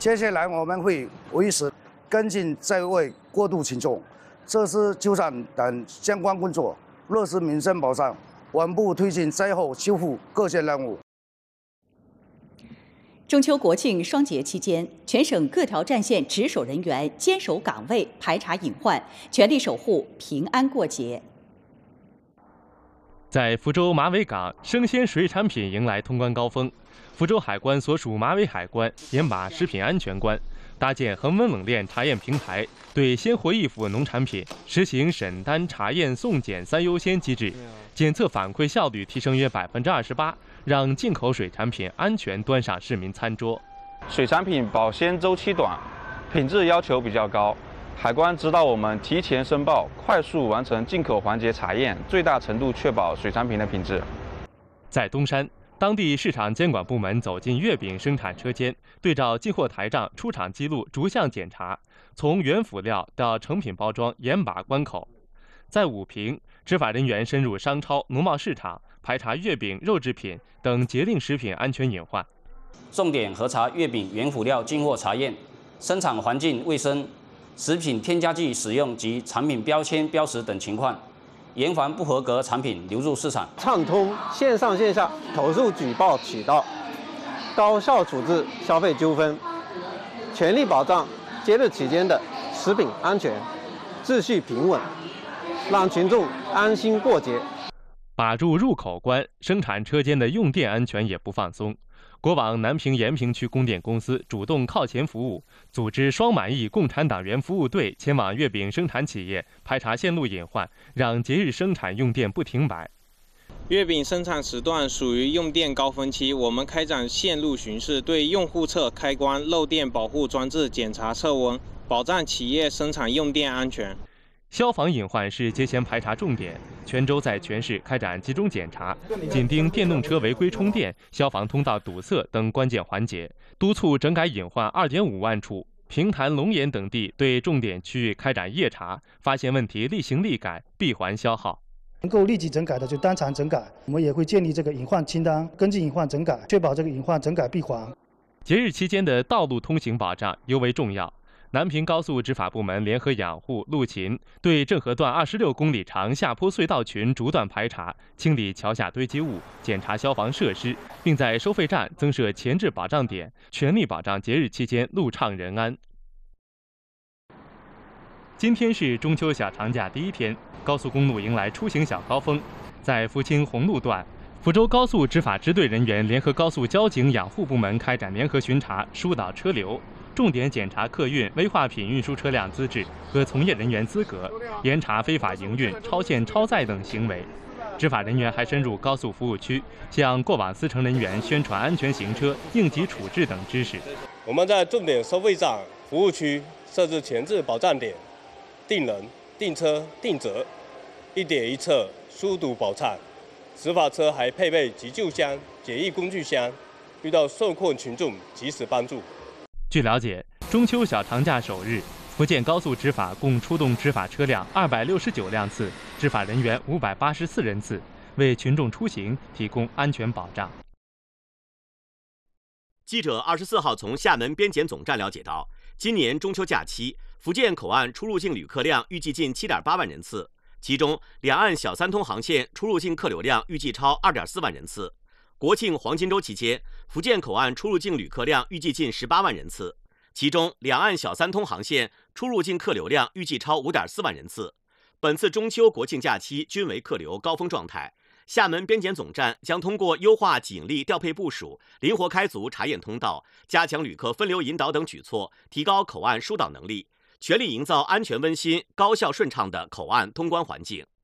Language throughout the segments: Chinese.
接下来我们会维持跟进这位过度群众、设施修缮等相关工作，落实民生保障，稳步推进灾后修复各项任务。 中秋国庆双节期间，全省各条战线值守人员坚守岗位，排查隐患，全力守护平安过节。 在福州马尾港，生鲜水产品迎来通关高峰。福州海关所属马尾海关严把食品安全关，搭建恒温冷链查验平台，对鲜活易腐农产品实行审单、查验、送检3优先机制，检测反馈效率提升约28%，让进口水产品安全端上市民餐桌。 水产品保鲜周期短，品质要求比较高。海关指导我们提前申报，快速完成进口环节查验，最大程度确保水产品的品质。 在东山，当地市场监管部门走进月饼生产车间，对照进货台账、出厂记录逐项检查，从原辅料到成品包装严把关口。在武平，执法人员深入商超、农贸市场，排查月饼、肉制品等节令食品安全隐患， 重点核查月饼原辅料进货查验、生产环境卫生、食品添加剂使用及产品标签标识等情况，严防不合格产品流入市场。 畅通线上线下投诉举报渠道，高效处置消费纠纷，全力保障节日期间的食品安全，秩序平稳，让群众安心过节。 把住入口关，生产车间的用电安全也不放松。国网南平延平区供电公司主动靠前服务，组织双满意共产党员服务队前往月饼生产企业排查线路隐患，让节日生产用电不停摆。 月饼生产时段属于用电高峰期，我们开展线路巡视，对用户侧开关漏电保护装置检查测温，保障企业生产用电安全。 消防隐患是节前排查重点，泉州在全市开展集中检查，紧盯电动车违规充电、消防通道堵塞等关键环节，督促整改隐患2.5万处。平潭、龙岩等地对重点区域开展夜查，发现问题立行立改，闭环消耗。 能够立即整改的就当场整改，我们也会建立这个隐患清单，跟进隐患整改，确保这个隐患整改闭环。 节日期间的道路通行保障尤为重要。南平高速执法部门联合养护、陆勤，对郑河段26公里长下坡隧道群逐段排查，清理桥下堆积物，检查消防设施，并在收费站增设前置保障点，全力保障节日期间路畅人安。今天是中秋小长假第一天，高速公路迎来出行小高峰。在福清红路段，福州高速执法支队人员联合高速交警养护部门开展联合巡查，疏导车流。重点检查客运、危化品运输车辆资质和从业人员资格，严查非法营运、超限超载等行为。执法人员还深入高速服务区，向过往司乘人员宣传安全行车、应急处置等知识。 我们在重点收费站、服务区设置前置保障点，定人、定车、定责，一点一侧疏堵保障。执法车还配备急救箱、简易工具箱，遇到受困群众及时帮助。 据了解，中秋小长假首日，福建高速执法共出动执法车辆269辆次，执法人员584人次，为群众出行提供安全保障。 记者24号从厦门边检总站了解到，今年中秋假期，福建口岸出入境旅客量预计近7.8万人次，其中两岸小三通航线出入境客流量预计超2.4万人次。国庆黄金周期间，福建口岸出入境旅客量预计近18万人次，其中两岸小三通航线出入境客流量预计超5.4万人次。本次中秋国庆假期均为客流高峰状态。厦门边检总站将通过优化警力调配部署、灵活开足查验通道、加强旅客分流引导等举措，提高口岸疏导能力，全力营造安全温馨、高效顺畅的口岸通关环境。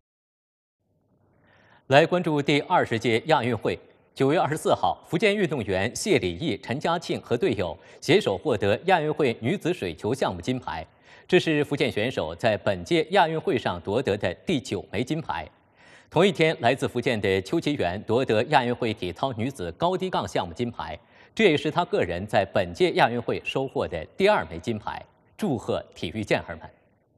来关注第20届亚运会。9月24号，福建运动员谢李毅、陈嘉庆和队友携手获得亚运会女子水球项目金牌，这是福建选手在本届亚运会上夺得的第9枚金牌。同一天，来自福建的邱其元夺得亚运会体操女子高低杠项目金牌，这也是她个人在本届亚运会收获的第2枚金牌。祝贺体育健儿们！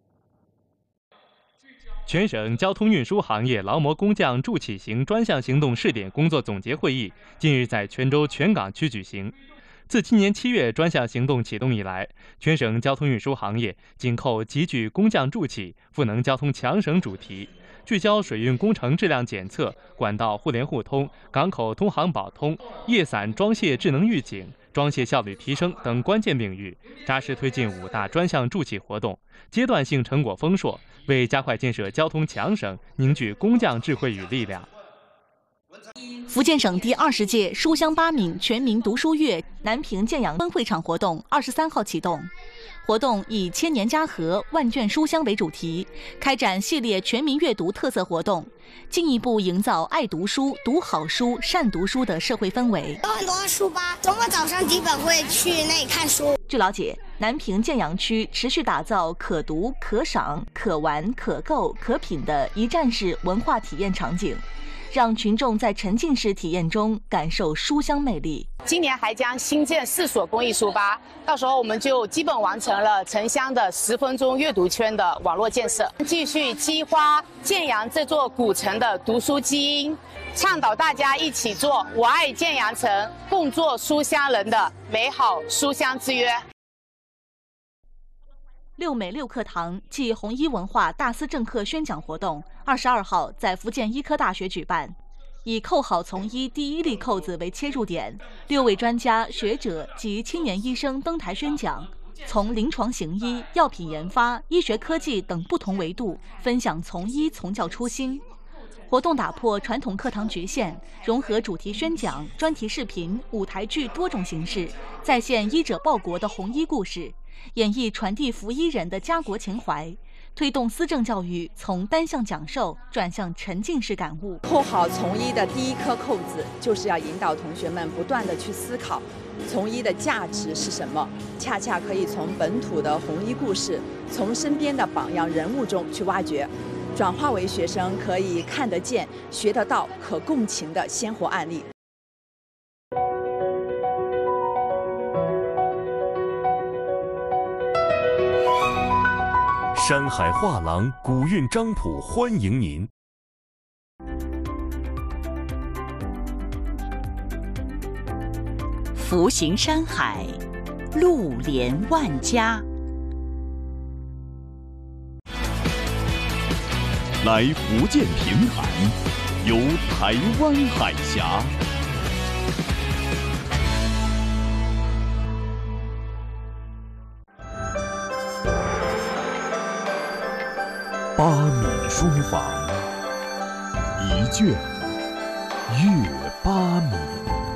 全省交通运输行业劳模工匠助企行专项行动试点工作总结会议近日在泉州全港区举行。 自今年7月专项行动启动以来，全省交通运输行业紧扣集聚工匠助企、赋能交通强省主题，聚焦水运工程质量检测、管道互联互通、港口通航保通、叶伞装卸智能预警、装卸效率提升等关键领域，扎实推进5大专项助企活动，阶段性成果丰硕，为加快建设交通强省凝聚工匠智慧与力量。 福建省第20届书香8闽全民读书月南平建阳分会场活动23号启动。活动以“千年家和，万卷书香”为主题，开展系列全民阅读特色活动，进一步营造爱读书、读好书、善读书的社会氛围。 有很多书吧，周末早上基本会去那里看书。 据了解，南平建阳区持续打造可读、可赏、可玩、可购、可品的一站式文化体验场景，让群众在沉浸式体验中感受书香魅力。 今年还将新建4所公益书吧，到时候我们就基本完成了城乡的10分钟阅读圈的网络建设，继续激发建阳这座古城的读书基因，倡导大家一起做我爱建阳城，共做书香人的美好书香之约。 6美6课堂暨红衣文化大思政课宣讲活动22号在福建医科大学举办，以扣好从医第一粒扣子为切入点，6位专家学者及青年医生登台宣讲，从临床行医、药品研发、医学科技等不同维度分享从医从教初心。活动打破传统课堂局限，融合主题宣讲、专题视频、舞台剧多种形式，再现医者报国的红衣故事，演绎传递服医人的家国情怀，推动思政教育从单向讲授转向沉浸式感悟。 扣好从医的第一颗扣子，就是要引导同学们不断地去思考从医的价值是什么，恰恰可以从本土的红衣故事，从身边的榜样人物中去挖掘，转化为学生可以看得见、学得到、可共情的鲜活案例。 山海画廊古韵章谱欢迎您。 福行山海，路连万家。 来福建平潭，游台湾海峡。8闽书房，一卷阅8闽。